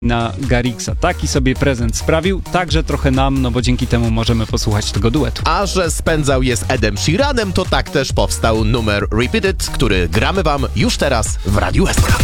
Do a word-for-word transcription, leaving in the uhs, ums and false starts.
na Garrigsa. Taki sobie prezent sprawił, także trochę nam, no bo dzięki temu możemy posłuchać tego duetu. A że spędzał je z Edem Sheeranem, to tak też powstał numer Repeated, który gramy wam już teraz w Radiu S K.